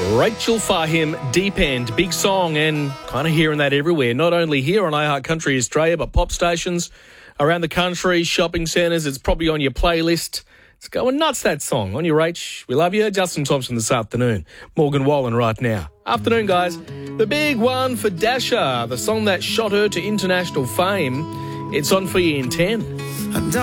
Rachel Fahim, Deep End, big song, and kind of hearing that everywhere, not only here on iHeart Country Australia, but pop stations around the country, shopping centres. It's probably on your playlist. It's going nuts, that song. On your Rach, we love you. Justin Thompson this afternoon. Morgan Wallen right now. Afternoon, guys. The big one for Dasha, the song that shot her to international fame. It's on for you in 10.